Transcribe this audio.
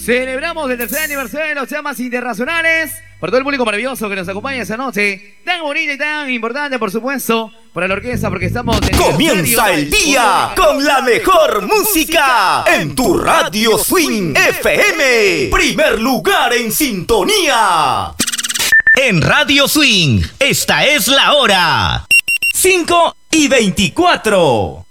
Celebramos el tercer aniversario de los Llamas Internacionales. Para todo el público maravilloso que nos acompaña esa noche, tan bonita y tan importante, por supuesto, para la orquesta, porque estamos en Comienza el día con la mejor música en tu Radio Swing FM. Primer lugar en sintonía. En Radio Swing, esta es la hora. 5:24.